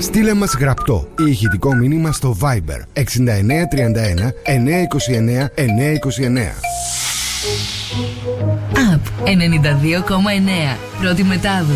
Στείλε μας γραπτό ή ηχητικό μήνυμα στο Viber 6931 929 929. ΑΠ 92,9. Πρώτη μετάδοση.